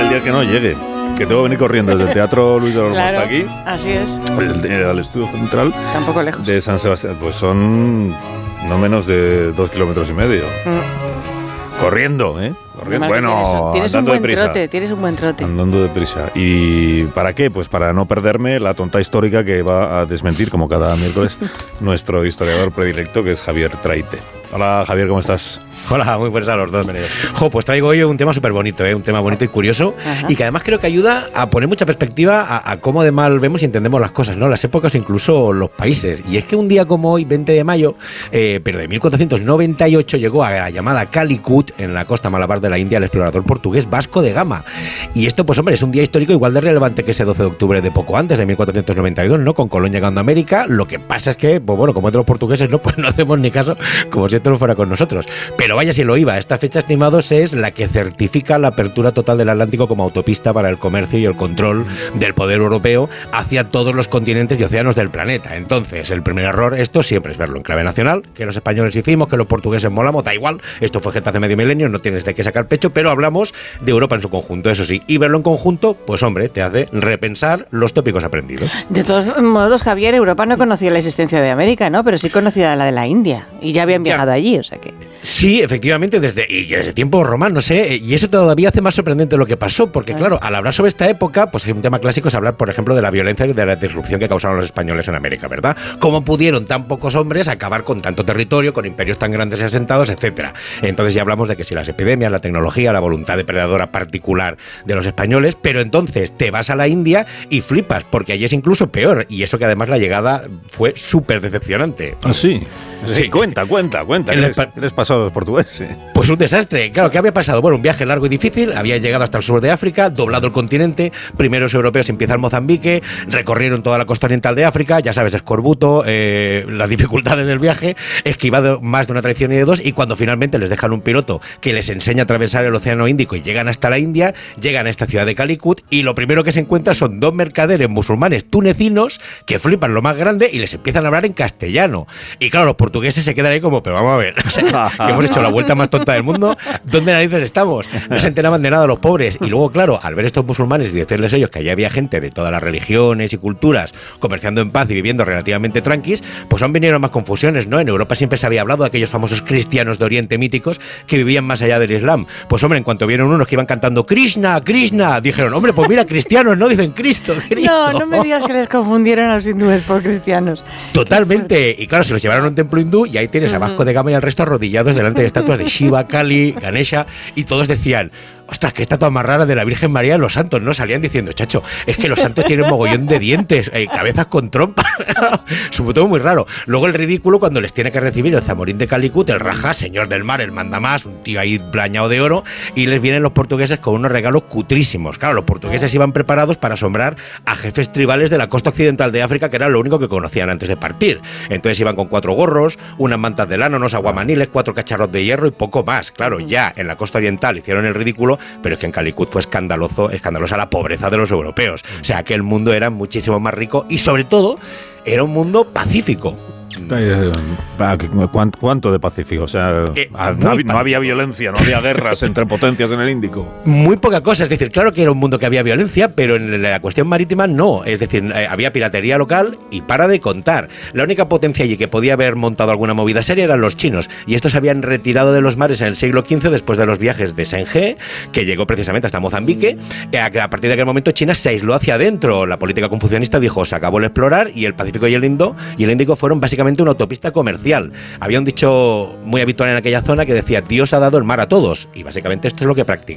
día que no llegue. Que tengo que venir corriendo desde el Teatro Luis de Olmo hasta aquí. Así es. Al estudio central. Tampoco lejos. De San Sebastián. Pues son no menos de 2,5 kilómetros. Corriendo, ¿eh? Corriendo. Bueno, tienes un buen trote, tienes un buen trote. Andando deprisa. ¿Y para qué? Pues para no perderme la tonta histórica que va a desmentir, como cada miércoles, nuestro historiador predilecto, que es Javier Traite. Hola, Javier, ¿cómo estás? Hola, muy buenas a los dos. Pues traigo hoy un tema súper bonito, un tema bonito y curioso. Ajá. Y que además creo que ayuda a poner mucha perspectiva a cómo de mal vemos y entendemos las cosas, ¿no? Las épocas o incluso los países. Y es que un día como hoy, 20 de mayo, pero de 1498, llegó a la llamada Calicut, en la costa malabar de la India, el explorador portugués Vasco de Gama. Y esto, pues hombre, es un día histórico igual de relevante que ese 12 de octubre de poco antes, de 1492, ¿no? Con Colón llegando a América. Lo que pasa es que, pues bueno, como es de los portugueses, ¿no? Pues no hacemos ni caso, como si esto no fuera con nosotros. Pero vaya si lo iba. Esta fecha, estimados, es la que certifica la apertura total del Atlántico como autopista para el comercio y el control del poder europeo hacia todos los continentes y océanos del planeta. Entonces, el primer error, esto siempre es verlo en clave nacional, que los españoles hicimos, que los portugueses molamos, da igual, esto fue gente hace medio milenio, no tienes de qué sacar pecho, pero hablamos de Europa en su conjunto, eso sí, y verlo en conjunto, pues hombre, te hace repensar los tópicos aprendidos. De todos modos, Javier, Europa no conocía la existencia de América, ¿no? Pero sí conocía la de la India, y ya habían viajado allí, o sea que... Sí, efectivamente, desde tiempos romanos, y eso todavía hace más sorprendente lo que pasó, porque claro, al hablar sobre esta época, pues es un tema clásico es hablar, por ejemplo, de la violencia y de la disrupción que causaron los españoles en América, ¿verdad? ¿Cómo pudieron tan pocos hombres acabar con tanto territorio, con imperios tan grandes y asentados, etcétera? Entonces ya hablamos de que si las epidemias, la tecnología, la voluntad depredadora particular de los españoles, pero entonces te vas a la India y flipas, porque allí es incluso peor, y eso que además la llegada fue súper decepcionante. ¿Ah, sí? Sí, cuenta. ¿Qué les pasó a los portugueses? Pues un desastre. Claro, ¿qué había pasado? Bueno, un viaje largo y difícil, había llegado hasta el sur de África, doblado el continente, primeros europeos empiezan Mozambique, recorrieron toda la costa oriental de África, ya sabes, escorbuto, las dificultades del viaje, esquivado más de una traición y de dos, y cuando finalmente les dejan un piloto que les enseña a atravesar el Océano Índico y llegan hasta la India, llegan a esta ciudad de Calicut, y lo primero que se encuentran son dos mercaderes musulmanes tunecinos que flipan lo más grande y les empiezan a hablar en castellano. Y claro, los portugueses se quedan ahí como, pero vamos a ver, o sea, que hemos hecho la vuelta más tonta del mundo, ¿dónde narices estamos? No se enteraban de nada los pobres. Y luego, claro, al ver estos musulmanes y decirles ellos que allá había gente de todas las religiones y culturas comerciando en paz y viviendo relativamente tranquis, pues aún vinieron más confusiones, ¿no? En Europa siempre se había hablado de aquellos famosos cristianos de Oriente míticos que vivían más allá del Islam. Pues hombre, en cuanto vieron unos que iban cantando Krishna, Krishna, dijeron, hombre, pues mira, cristianos, ¿no? Dicen Cristo, Cristo. No me digas que les confundieron a los hindúes por cristianos. Totalmente. Y claro, se los llevaron a un templo hindú y ahí tienes a Vasco de Gama y al resto arrodillados delante de estatuas de Shiva, Kali, Ganesha, y todos decían, ostras, qué estatua más rara de la Virgen María de los santos, ¿no? Salían diciendo, chacho, es que los santos tienen mogollón de dientes, cabezas con trompa. Sobre todo muy raro. Luego el ridículo cuando les tiene que recibir el Zamorín de Calicut, el Raja, señor del mar, el mandamás, un tío ahí plañado de oro, y les vienen los portugueses con unos regalos cutrísimos. Claro, los portugueses iban preparados para asombrar a jefes tribales de la costa occidental de África, que era lo único que conocían antes de partir. Entonces iban con 4 gorros, unas mantas de lana, unos aguamaniles, 4 cacharros de hierro y poco más. Claro, ya en la costa oriental hicieron el ridículo, pero es que en Calicut fue escandalosa la pobreza de los europeos. O sea, que el mundo era muchísimo más rico y sobre todo era un mundo pacífico. ¿Cuánto de pacífico? O sea, no había violencia, no había guerras entre potencias en el Índico. Muy poca cosa, es decir, claro que era un mundo que había violencia, pero en la cuestión marítima no, es decir, había piratería local y para de contar. La única potencia allí que podía haber montado alguna movida seria eran los chinos, y estos se habían retirado de los mares en el siglo XV después de los viajes de Senghe, que llegó precisamente hasta Mozambique. A partir de aquel momento China se aisló hacia adentro, la política confucianista dijo, se acabó el explorar, y el Pacífico y el Índico fueron básicamente una autopista comercial. Había un dicho muy habitual en aquella zona que decía, Dios ha dado el mar a todos, y básicamente esto es lo que practica.